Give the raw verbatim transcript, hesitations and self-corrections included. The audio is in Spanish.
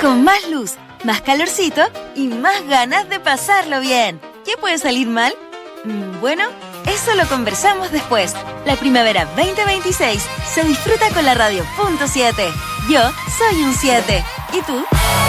con más luz, más calorcito y más ganas de pasarlo bien. ¿Qué puede salir mal? Bueno, eso lo conversamos después. La primavera veinte veintiséis se disfruta con la radio punto siete. Yo soy un siete. ¿Y tú?